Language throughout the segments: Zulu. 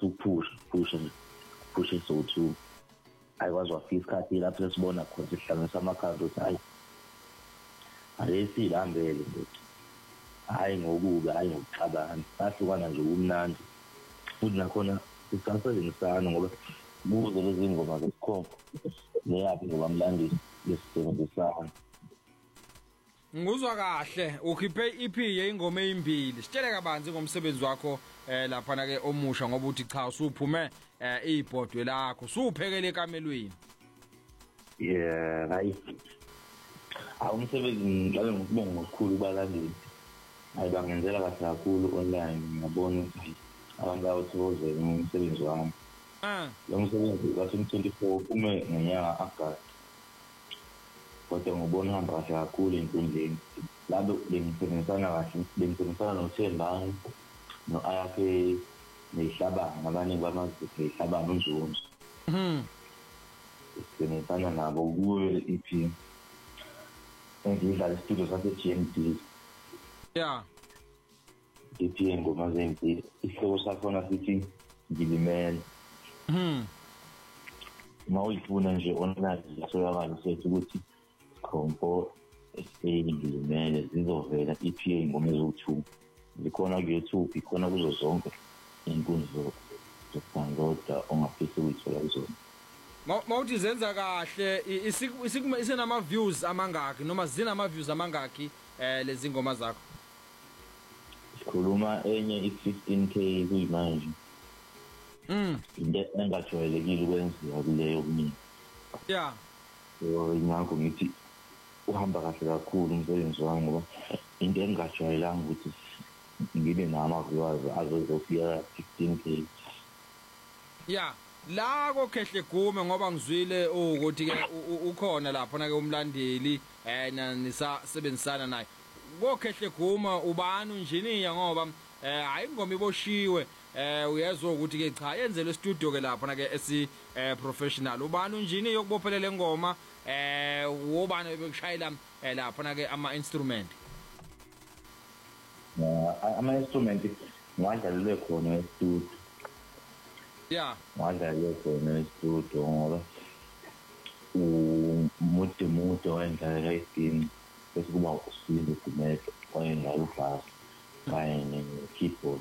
ngathi push so2 ayikwazi wafika isikhathi lapho sesibona khona sihlanganisa amakhanda ukuthi hayi ayesihambele ndoda hayi ngokubi hayi ngokuxabana sahlukana nje umnandi futhi nakhona sisansebenzisana ngoba buze lezi ngoma zesikhombo neyapi ngoba mlandisi lesisebenzisana. Nguzwa kahle ukhiphe EP yeingoma ezimbili sitshele kabanzi ngomsebenzi wakho lapha na ke omusha ngoba uthi cha usuphume ibhodwe lakho suphekele ekamelweni. Yeah hayi umsebenzi ngabe ngikubonga ngokukhulu balandeli hayi bangenzela kahle kakhulu online ngiyabona ukuthi abantu bayawuthokoza umsebenzi wami. Lo msebenzi ka-2024 ume ngonyaka August kodwa ngibona uhamba kahle kakhulu enkundleni labo bengisebenzisana noThembani no-Ayakhe neHlabana abanye bamazwe eHlabana uNzunzu sisebenzisana nabo kuyo EP engidlala studio sase-GMD. EP ngoma zezimpilo isihloko sakhona sithi Ngilimele. Uma uyifuna nje online yasolakala sethu ukuthi Khompo Ngilimele zizovela EP ngoma ezo2 zikhona ku-YouTube ikhona kuzo zonke inkundla zokudownloada ongafisa ukuyithola kuzona. Mawuthi zenza kahle isenama views amangaki noma zinama views amangaki lezi ngoma zakho? Sikhuluma enye i15k kuyimanje. Into engajwayelekile ukwenziwa kuleyo kuningi. Ngakho ngithi uhamba kahle kakhulu umsebenzi wami ngoba into engajwayelanga ukuthi ngibe nama-viewers azozofika 15k. La kokhehle gume ngoba ngizwile ukuthi ke ukhona lapha na ke umlandeli nisasebenzisana naye. Kokhehle guma ubani engineer ngoba hayi ingoma iboshiwe uyezwa ukuthi ke cha yenzelwe studio ke lapha na ke esi professional ubani engineer yokubophelela ingoma ubani bekushayela lapha na ke ama instrument. Ama instrument ngadlalelwe khona e-studio. Ngadlalelwe khona e-studio ngoba umude wendlalela isini bese kuba usizo kumele wayendlala ubass kanye ne-keyboard.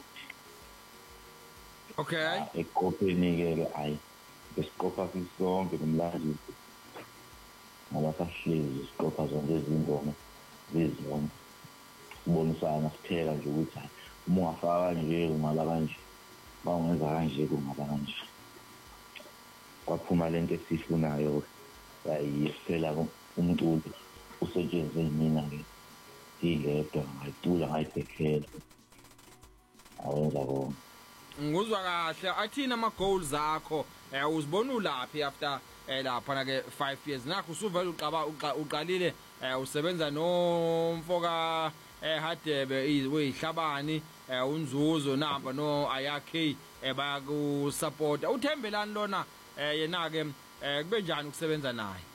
Ekopeni-ke hayi besiqopha sisonke nomlandisi ngoba sahlezi siqopha zonke izingoma lezonke sibonisana sipheka nje ukuthi hayi uma ungafaka kanje kungaba kanje bawungenza kanje kungaba kanje kwaphuma lento esifunayo yayiphela umculo usetshenzwe mina-ke ngiyedwa ngayicula ngayibhekela awenza kona. Nguzwa kahle athina ama-goals akho uzibona ulaphi after lapha na ke 5 years nakho usuvela uqalile usebenza nomfoka Hadebe weyihlabani uNzuzo namba no Ayakhe bayakusupport uthembelani lona yena ke kube njani ukusebenza naye?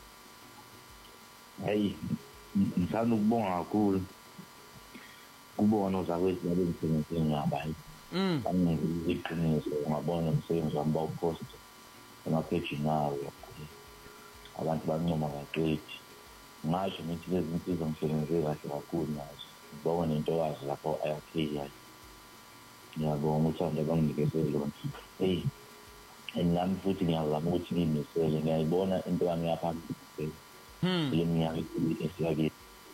Hayi ngithanda ukubonga kakhulu kubona uzakwethu abengisebenze ngabayi. Iqiniso ungabona umsebenzi wami bawupost ama-page nawo abantu bancoma kaqedi ngasho ngithi lezi zinto ngisebenze kahle kakhulu nazo ngibona into yazo lapho Ayakhe ngiyabonga uthando banginikeze lona. Nami futhi ngiyazama ukuthi ngimisele ngiyayibona into yami yaphambili leminyaka esiyake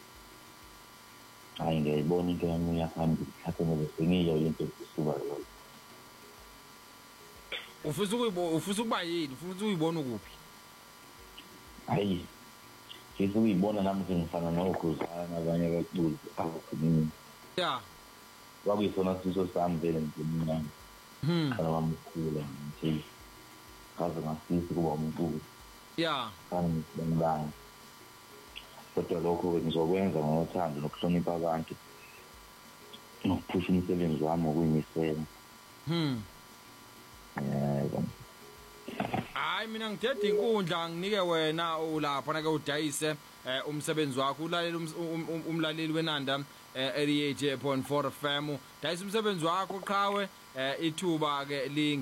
hayi ngiyayibona into yami yaphambili mhlawumbe ngoba sengiyo into esuka yona. Ufisa ukuba yini? Ufisa uyibona ukuphi? Hayi ngifisa ukuyibona nami sengifana noGuzana nabanye abaculi abakhulumi. Kwakuyisona siso sami vele ngimncane. Khala wamkhulu nje kaze ngafisa ukuba umculi. Kanti ngibani kodwa lokho ngizokwenza ngothando nokuhlonipha abantu nokuphusha umsebenzi wami ngokuyimisela. Hayi mina ngidedha inkundla nginike wena ulapha na ke udayise umsebenzi wakho ulalela umlaleli wenanda 88.4 FM dayisa umsebenzi wakho qhawe ithuba ke